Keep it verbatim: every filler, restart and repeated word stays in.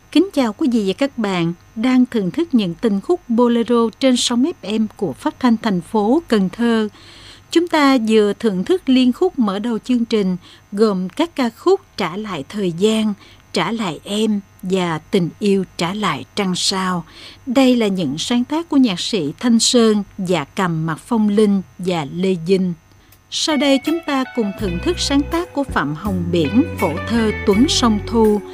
Kính chào quý vị và các bạn đang thưởng thức những tình khúc Bolero trên sóng ép em của Phát thanh thành phố Cần Thơ. Chúng ta vừa thưởng thức liên khúc mở đầu chương trình gồm các ca khúc Trả lại thời gian, Trả lại em và Tình yêu trả lại trăng sao. Đây là những sáng tác của nhạc sĩ Thanh Sơn, dạ cầm Mạc Phong Linh và Lê Dinh. Sau đây chúng ta cùng thưởng thức sáng tác của Phạm Hồng Biển, phổ thơ Tuấn Sông Thu,